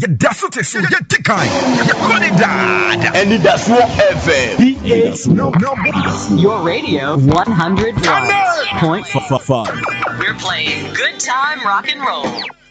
Yɛda so te so yɛdi kan yɛkɔ ne daada And that's what FM. Your radio 101.5. We're playing good time rock and roll.